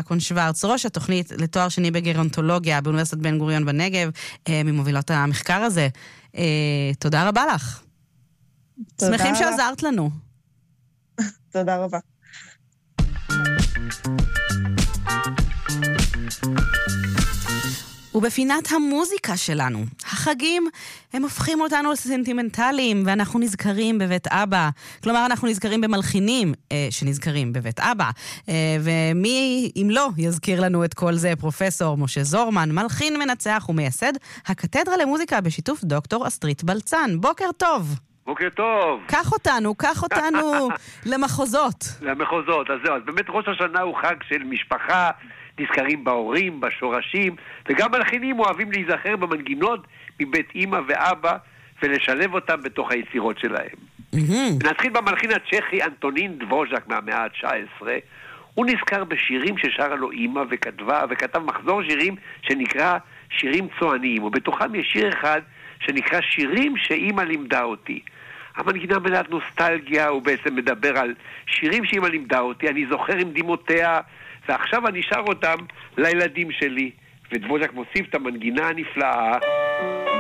ירקון שוורץ, ראש התוכנית לתואר שני בגרונטולוגיה באוניברסיטת בן גוריון בנגב, ממובילות המחקר הזה. תודה רבה לך. שמחים שעזרת לנו. תודה רבה. ובפינת המוזיקה שלנו, החגים הם הופכים אותנו לסנטימנטליים, ואנחנו נזכרים בבית אבא. כלומר, אנחנו נזכרים במלחינים שנזכרים בבית אבא. ומי, אם לא, יזכיר לנו את כל זה? פרופסור משה זורמן, מלחין מנצח ומייסד הקתדרה למוזיקה בשיתוף דוקטור אסטרית בלצן. בוקר טוב. בוקר טוב. קח אותנו למחוזות. למחוזות, אז זהו. אז באמת ראש השנה הוא חג של משפחה, נזכרים בהורים, בשורשים, וגם מלחינים אוהבים להיזכר במנגינות מבית אמא ואבא, ולשלב אותם בתוך היצירות שלהם. נתחיל במלחין הצ'כי אנטונין דבוז'ק מהמאה ה-19. הוא נזכר בשירים ששרה לו אמא וכתב מחזור שירים שנקרא שירים צועניים, ובתוכם יש שיר אחד שנקרא שירים שאמא לימדה אותי. המנגינה מלאת נוסטלגיה, הוא בעצם מדבר על שירים שאמא לימדה אותי, אני זוכר עם דמעותיה, ועכשיו אני שר אותם לילדים שלי. ודבוז'ק מוסיף את המנגינה הנפלאה.